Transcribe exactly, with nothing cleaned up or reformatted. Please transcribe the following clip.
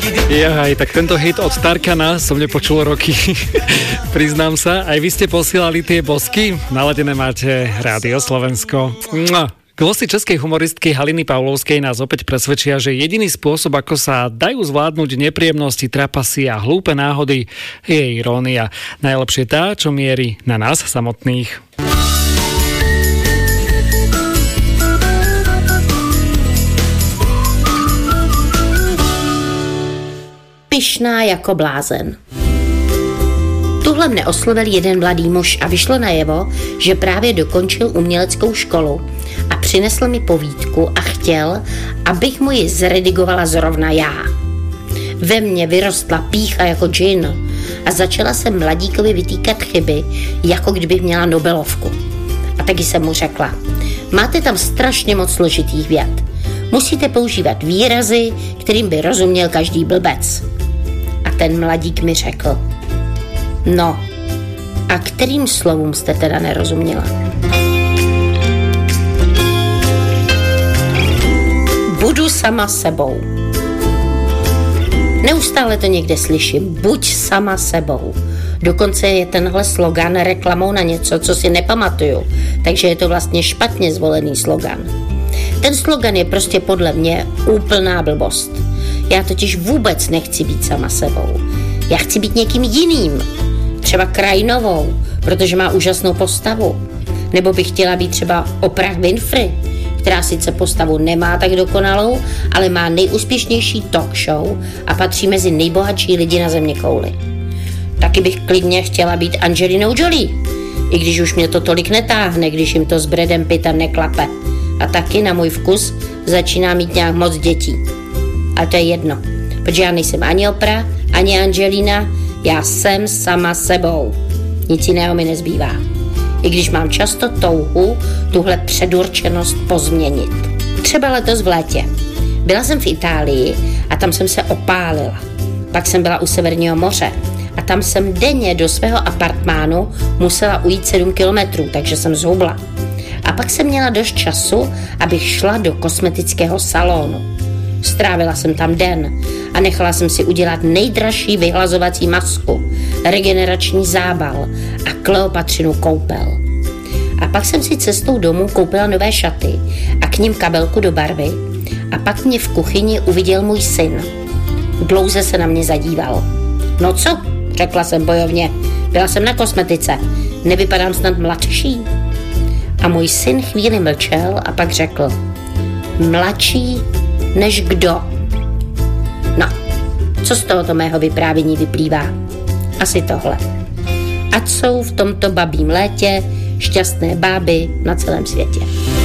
Jaj, tak tento hit od Tarkana som nepočul roky, priznám sa. Aj vy ste posielali tie bosky? Naladené máte Rádio Slovensko. Glosy českej humoristky Haliny Pavlovskej nás opäť presvedčia, že jediný spôsob, ako sa dajú zvládnuť nepríjemnosti, trapasy a hlúpe náhody, je irónia. Najlepšie tá, čo mierí na nás samotných. Pyšná jako blázen. Tuhle mne oslovil jeden mladý muž a vyšlo najevo, že právě dokončil uměleckou školu a přinesl mi povídku a chtěl, abych mu ji zredigovala zrovna já. Ve mně vyrostla pýcha jako džin a začala jsem mladíkovi vytýkat chyby, jako kdyby měla Nobelovku. A taky jsem mu řekla, máte tam strašně moc složitých vět. Musíte používat výrazy, kterým by rozuměl každý blbec. A ten mladík mi řekl, no, a kterým slovům jste teda nerozuměla? Budu sama sebou. Neustále to někde slyším, buď sama sebou. Dokonce je tenhle slogan reklamou na něco, co si nepamatuju, takže je to vlastně špatně zvolený slogan. Ten slogan je prostě podle mě úplná blbost. Já totiž vůbec nechci být sama sebou. Já chci být někým jiným. Třeba Krajinovou, protože má úžasnou postavu. Nebo bych chtěla být třeba Oprah Winfrey, která sice postavu nemá tak dokonalou, ale má nejúspěšnější talk show a patří mezi nejbohatší lidi na zeměkouli. Taky bych klidně chtěla být Angelinou Jolie, i když už mě to tolik netáhne, když jim to s Bradem Pittem neklape. A taky na můj vkus začíná mít nějak moc dětí. Ale to je jedno, protože já nejsem ani Oprah, ani Angelina, já jsem sama sebou. Nic jiného mi nezbývá. I když mám často touhu tuhle předurčenost pozměnit. Třeba letos v létě. Byla jsem v Itálii a tam jsem se opálila. Pak jsem byla u Severního moře a tam jsem denně do svého apartmánu musela ujít sedm kilometrů, takže jsem zhubla. A pak jsem měla dost času, abych šla do kosmetického salonu. Strávila jsem tam den a nechala jsem si udělat nejdražší vyhlazovací masku, regenerační zábal a Kleopatřinu koupel. A pak jsem si cestou domů koupila nové šaty a k nim kabelku do barvy a pak mě v kuchyni uviděl můj syn. Dlouze se na mě zadíval. No co? Řekla jsem bojovně. Byla jsem na kosmetice. Nevypadám snad mladší? A můj syn chvíli mlčel a pak řekl, mladší než kdo? No, co z tohoto mého vyprávění vyplývá? Asi tohle. Ať jsou v tomto babím létě šťastné báby na celém světě.